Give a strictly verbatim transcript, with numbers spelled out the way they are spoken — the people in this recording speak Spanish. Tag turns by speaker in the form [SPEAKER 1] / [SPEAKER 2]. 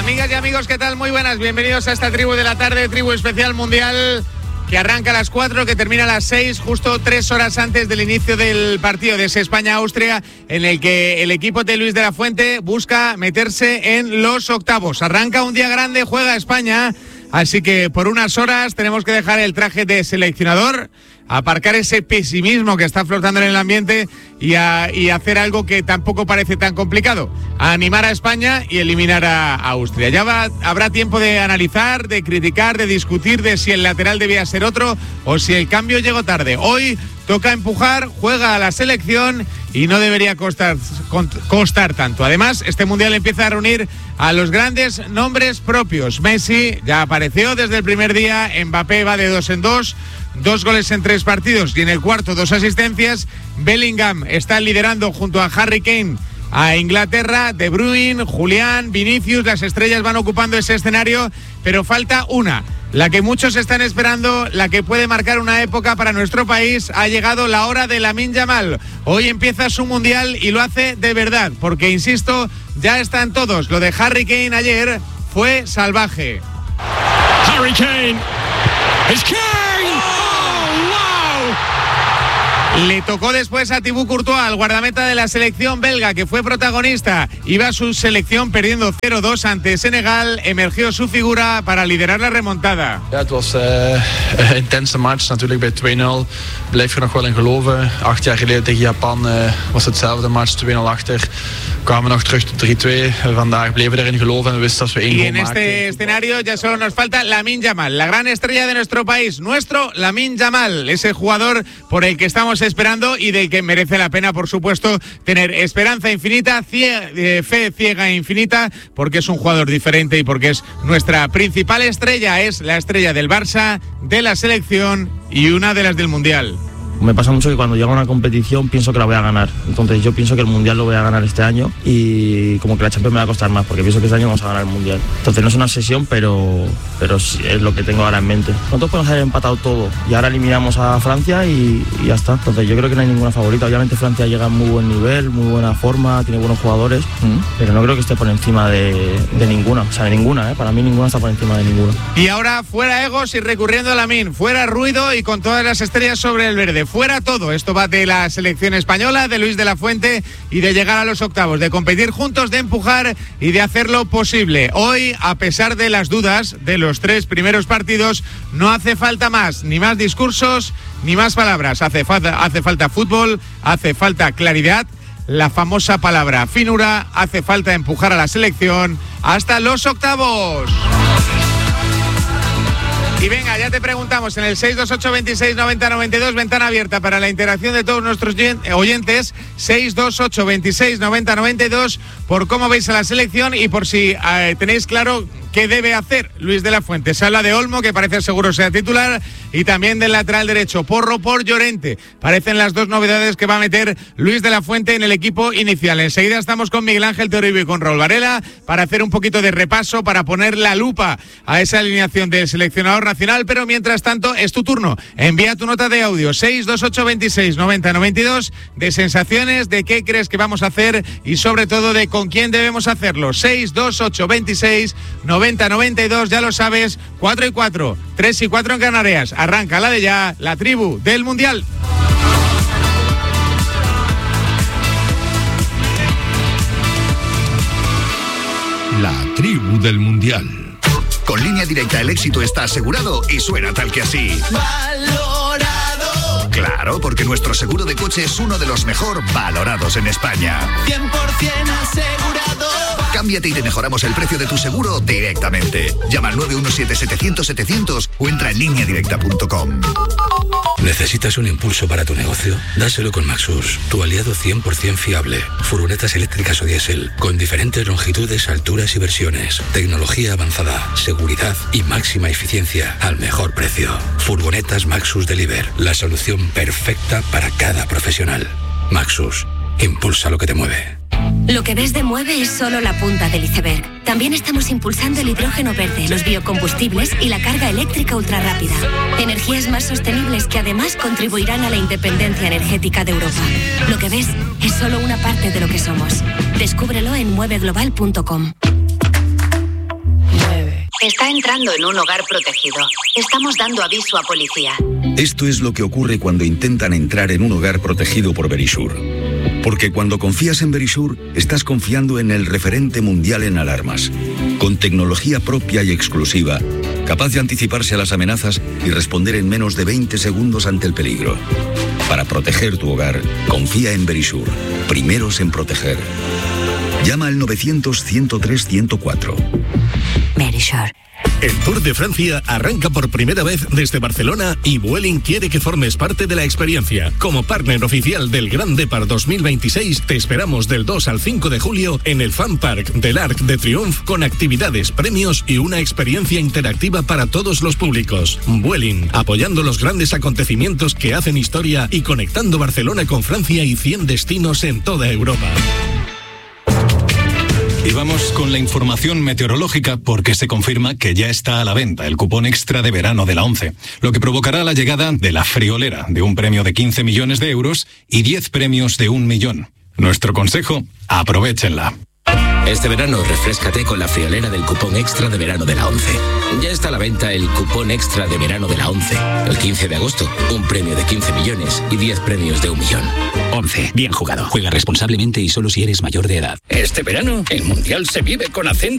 [SPEAKER 1] Amigas y amigos, ¿qué tal? Muy buenas, bienvenidos a esta tribu de la tarde, tribu especial mundial, que arranca a las cuatro, que termina a las seis, justo tres horas antes del inicio del partido de ese España-Austria, en el que el equipo de Luis de la Fuente busca meterse en los octavos. Arranca un día grande, juega España, así que por unas horas tenemos que dejar el traje de seleccionador, aparcar ese pesimismo que está flotando en el ambiente y, a, y hacer algo que tampoco parece tan complicado: a animar a España y eliminar a, a Austria. Ya va, habrá tiempo de analizar, de criticar, de discutir de si el lateral debía ser otro o si el cambio llegó tarde. Hoy toca empujar, juega a la selección y no debería costar, costar tanto. Además, este Mundial empieza a reunir a los grandes nombres propios. Messi ya apareció desde el primer día, Mbappé va de dos en dos, dos goles en tres partidos y en el cuarto dos asistencias. Bellingham está liderando junto a Harry Kane a Inglaterra, De Bruyne, Julián, Vinicius, las estrellas van ocupando ese escenario, pero falta una, la que muchos están esperando, la que puede marcar una época para nuestro país. Ha llegado la hora de Lamine Yamal. Hoy empieza su Mundial y lo hace de verdad, porque, insisto, ya están todos. Lo de Harry Kane ayer fue salvaje.
[SPEAKER 2] Harry Kane. It's Kane.
[SPEAKER 1] Le tocó después a Thibaut Courtois, al guardameta de la selección belga, que fue protagonista. Iba su selección perdiendo cero dos ante Senegal. Emergió su figura para liderar la remontada.
[SPEAKER 3] Ja, het was uh, een intense match natuurlijk bij twee nul. Blijf er nog wel in geloven. Acht jaar geleden tegen Japan uh, was hetzelfde match, twee nul achter. Kwamen nog terug tot drie twee. Vandaag bleven we erin geloven en we wisten dat we één
[SPEAKER 1] y
[SPEAKER 3] goal
[SPEAKER 1] en
[SPEAKER 3] maakten.
[SPEAKER 1] este escenario ya solo nos falta Lamine Yamal, la gran estrella de nuestro país, nuestro Lamine Yamal, ese jugador por el que estamos esperando y del que merece la pena, por supuesto, tener esperanza infinita, cie- eh, fe ciega e infinita, porque es un jugador diferente y porque es nuestra principal estrella, es la estrella del Barça, de la selección y una de las del Mundial.
[SPEAKER 4] Me pasa mucho que cuando llego a una competición pienso que la voy a ganar. Entonces yo pienso que el Mundial lo voy a ganar este año y como que la Champions me va a costar más, porque pienso que este año vamos a ganar el Mundial. Entonces no es una obsesión, pero, pero sí es lo que tengo ahora en mente. Nosotros podemos haber empatado todo y ahora eliminamos a Francia y, y ya está. Entonces yo creo que no hay ninguna favorita. Obviamente Francia llega en muy buen nivel, muy buena forma, tiene buenos jugadores, mm. pero no creo que esté por encima de, de ninguna. O sea, de ninguna, ¿eh? Para mí ninguna está por encima de ninguna.
[SPEAKER 1] Y ahora fuera egos y recurriendo a Lamine, fuera ruido y con todas las estrellas sobre el verde. Fuera todo. Esto va de la selección española, de Luis de la Fuente y de llegar a los octavos, de competir juntos, de empujar y de hacerlo posible. Hoy, a pesar de las dudas de los tres primeros partidos, no hace falta más, ni más discursos, ni más palabras. Hace falta, hace falta fútbol, hace falta claridad, la famosa palabra finura, hace falta empujar a la selección hasta los octavos. Y venga, ya te preguntamos en el seis dos ocho, veintiséis, noventa, noventa y dos, ventana abierta para la interacción de todos nuestros oyentes, seis dos ocho, veintiséis, noventa, noventa y dos, por cómo veis a la selección y por si eh, tenéis claro qué debe hacer Luis de la Fuente. Se habla de Olmo, que parece seguro sea titular, y también del lateral derecho, Porro por Llorente. Parecen las dos novedades que va a meter Luis de la Fuente en el equipo inicial. Enseguida estamos con Miguel Ángel Toribio y con Raúl Varela para hacer un poquito de repaso, para poner la lupa a esa alineación del seleccionador nacional, pero mientras tanto es tu turno. Envía tu nota de audio, seis dos ocho, veintiséis, noventa, noventa y dos, de sensaciones, de qué crees que vamos a hacer y sobre todo de con quién debemos hacerlo. seis dos ocho, veintiséis, noventa, noventa y dos, ya lo sabes, cuatro y cuatro, tres y cuatro en Canarias. Arranca la de ya, la tribu del Mundial.
[SPEAKER 5] La tribu del Mundial.
[SPEAKER 6] Con Línea Directa el éxito está asegurado y suena tal que así. ¡Valorado! Claro, porque nuestro seguro de coche es uno de los mejor valorados en España.
[SPEAKER 7] cien por ciento asegurado.
[SPEAKER 6] Cámbiate y te mejoramos el precio de tu seguro directamente. Llama al nueve uno siete, setecientos, setecientos o entra en línea directa punto com.
[SPEAKER 8] ¿Necesitas un impulso para tu negocio? Dáselo con Maxus, tu aliado cien por ciento fiable. Furgonetas eléctricas o diésel, con diferentes longitudes, alturas y versiones. Tecnología avanzada, seguridad y máxima eficiencia al mejor precio. Furgonetas Maxus Deliver, la solución perfecta para cada profesional. Maxus, impulsa lo que te mueve.
[SPEAKER 9] Lo que ves de Mueve es solo la punta del iceberg. También estamos impulsando el hidrógeno verde, los biocombustibles y la carga eléctrica ultrarrápida. Energías más sostenibles que además contribuirán a la independencia energética de Europa. Lo que ves es solo una parte de lo que somos. Descúbrelo en mueve global punto com.
[SPEAKER 10] Está entrando en un hogar protegido. Estamos dando aviso a policía.
[SPEAKER 11] Esto es lo que ocurre cuando intentan entrar en un hogar protegido por Verisur. Porque cuando confías en Verisur, estás confiando en el referente mundial en alarmas, con tecnología propia y exclusiva, capaz de anticiparse a las amenazas y responder en menos de veinte segundos ante el peligro. Para proteger tu hogar, confía en Verisur. Primeros en proteger. Llama al novecientos, ciento tres, ciento cuatro.
[SPEAKER 12] Verisur. El Tour de Francia arranca por primera vez desde Barcelona y Vueling quiere que formes parte de la experiencia. Como partner oficial del Grand Depart dos mil veintiséis, te esperamos del dos al cinco de julio en el Fan Park del Arc de Triomphe con actividades, premios y una experiencia interactiva para todos los públicos. Vueling, apoyando los grandes acontecimientos que hacen historia y conectando Barcelona con Francia y cien destinos en toda Europa.
[SPEAKER 13] Y vamos con la información meteorológica porque se confirma que ya está a la venta el cupón extra de verano de la ONCE, lo que provocará la llegada de la friolera de un premio de quince millones de euros y diez premios de un millón. Nuestro consejo, aprovéchenla.
[SPEAKER 14] Este verano refréscate con la friolera del cupón extra de verano de la ONCE. Ya está a la venta el cupón extra de verano de la ONCE. El quince de agosto, un premio de quince millones y diez premios de un millón.
[SPEAKER 15] ONCE, bien jugado. Juega responsablemente y solo si eres mayor de edad.
[SPEAKER 16] Este verano, el Mundial se vive con acento.